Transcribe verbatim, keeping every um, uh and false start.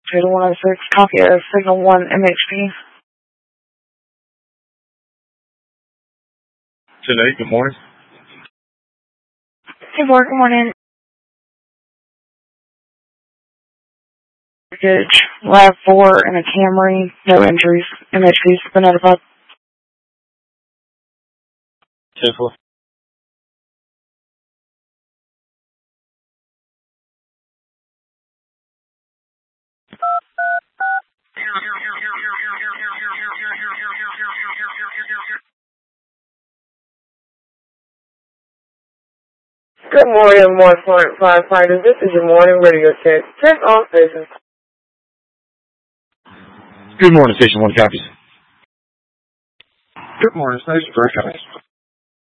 Data one oh six, copy of signal one M H P. Today, good morning. Hey, board, good morning. Package, Lab four and a Camry, no injuries. M H P's been notified. ten four. Good morning, Morning firefighters. This is your morning radio check. Check all stations. Good morning, Station one copies. Good morning, Station three copies.